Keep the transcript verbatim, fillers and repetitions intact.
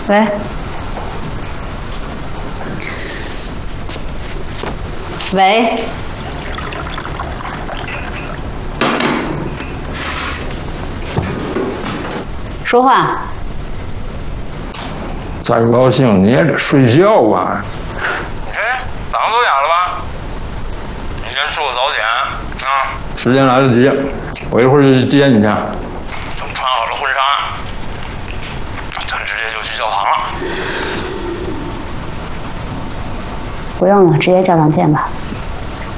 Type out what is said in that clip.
喂。喂。说话。 再不高兴你也得睡觉吧。 你看两个多点了吧？你先吃个早点啊。 时间来得及，我一会儿就去接你去。 等穿好了婚纱，咱直接就去教堂了。 不用了，直接教堂见吧。